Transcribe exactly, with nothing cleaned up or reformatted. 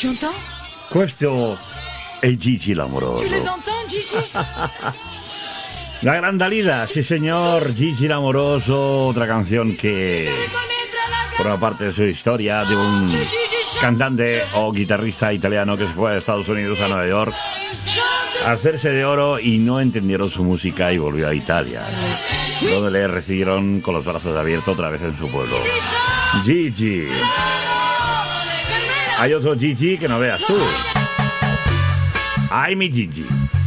Tu entends? Questo è Gigi l'amoroso. Tu les entends, Gigi? La gran Dalida, sí señor, Gigi l'amoroso, otra canción que forma parte de su historia, de un cantante o guitarrista italiano que se fue a Estados Unidos, a Nueva York, a hacerse de oro y no entendieron su música y volvió a Italia, donde le recibieron con los brazos abiertos otra vez en su pueblo. Gigi. Hay otro Gigi que no veas tú. Ay, mi Gigi.